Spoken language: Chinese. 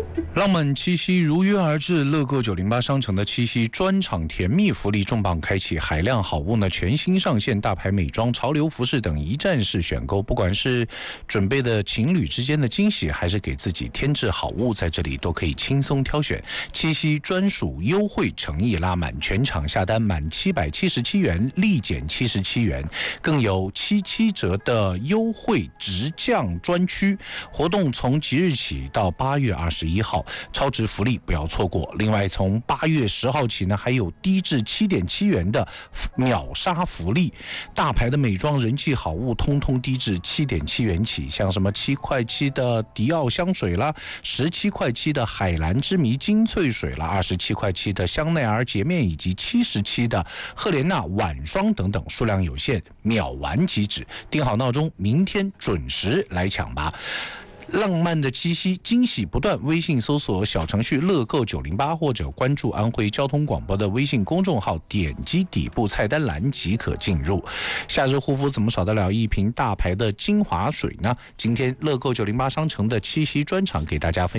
浪漫七夕如约而至，乐购908商城的七夕专场甜蜜福利重磅开启，海量好物呢全新上线，大牌美妆、潮流服饰等一站式选购，不管是准备的情侣之间的惊喜，还是给自己添置好物，在这里都可以轻松挑选。七夕专属优惠诚意拉满，全场下单满777元立减77元，更有77折的优惠直降专区活动，从即日起到8月21号。超值福利不要错过。另外，从8月10号起呢，还有低至7.7元的秒杀福利，大牌的美妆人气好物通通低至7.7元起，像什么7块7的迪奥香水啦，17块7的海蓝之谜精粹水啦，27块7的香奈儿洁面，以及77的赫莲娜晚霜等等，数量有限，秒完即止。定好闹钟，明天准时来抢吧。浪漫的七夕，惊喜不断。微信搜索小程序乐购908，或者关注安徽交通广播的微信公众号，点击底部菜单栏即可进入。夏日护肤怎么少得了一瓶大牌的精华水呢？今天乐购908商城的七夕专场给大家分享。